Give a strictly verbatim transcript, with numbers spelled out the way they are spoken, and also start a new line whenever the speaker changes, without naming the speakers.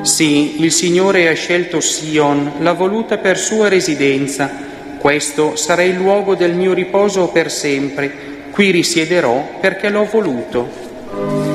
Sì, il Signore ha scelto Sion, l'ha voluta per sua residenza. Questo sarà il luogo del mio riposo per sempre. Qui risiederò perché l'ho voluto.